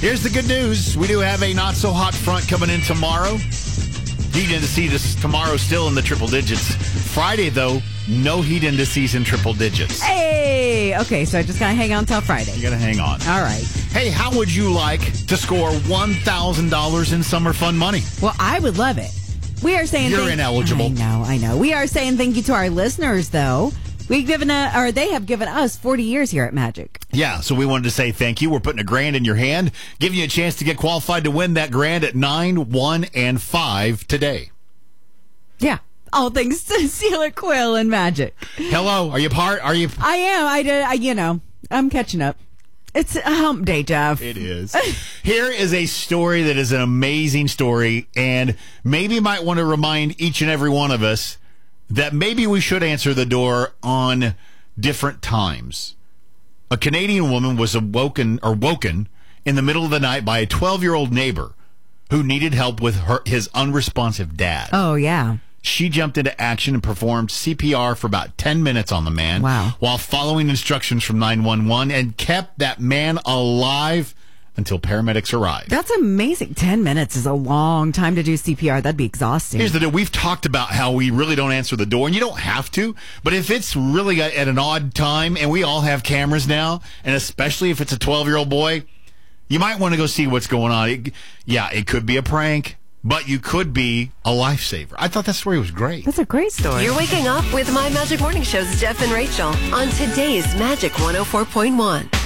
Here's the good news. We do have a not-so-hot front coming in tomorrow. Heat indices tomorrow still in the triple digits. Friday, though, no heat indices in triple digits. Hey! Okay, so I just got to hang on till Friday. You got to hang on. All right. Hey, how would you like to score $1,000 in summer fun money? Well, I would love it. We are saying You're ineligible. I know. We are saying thank you to our listeners, though. They have given us 40 years here at Magic. Yeah, so we wanted to say thank you. We're putting $1,000 in your hand, giving you a chance to get qualified to win that $1,000 at 9, 1, and 5 today. Yeah. All things to Seal Quill and Magic. Hello, are you part? Are you? I am. I'm catching up. It's a hump day, Jeff. It is. Here is a story that is an amazing story, and maybe might want to remind each and every one of us that maybe we should answer the door on different times. A Canadian woman was woken in the middle of the night by a 12-year-old neighbor who needed help with his unresponsive dad. Oh, yeah. She jumped into action and performed CPR for about 10 minutes on the man. Wow. While following instructions from 911 and kept that man alive until paramedics arrived. That's amazing. 10 minutes is a long time to do CPR. That'd be exhausting. Here's the deal. We've talked about how we really don't answer the door, and you don't have to. But if it's really at an odd time, and we all have cameras now, and especially if it's a 12-year-old boy, you might want to go see what's going on. It could be a prank, but you could be a lifesaver. I thought that story was great. That's a great story. You're waking up with My Magic Morning Show's Jeff and Rachel on today's Magic 104.1.